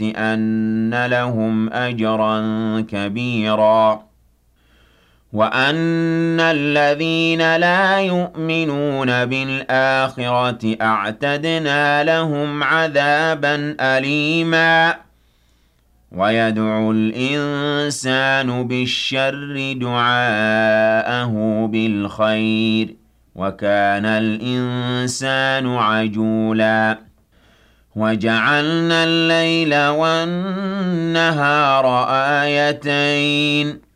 أَنَّ لَهُمْ أَجْرًا كَبِيرًا وَأَنَّ الَّذِينَ لَا يُؤْمِنُونَ بِالْآخِرَةِ أَعْتَدْنَا لَهُمْ عَذَابًا أَلِيمًا وَيَدْعُ الْإِنسَانُ بِالشَّرِّ دُعَاءَهُ بِالْخَيْرِ وَكَانَ الْإِنسَانُ عَجُولًا وَجَعَلْنَا اللَّيْلَ وَالنَّهَارَ آيَتَيْنِ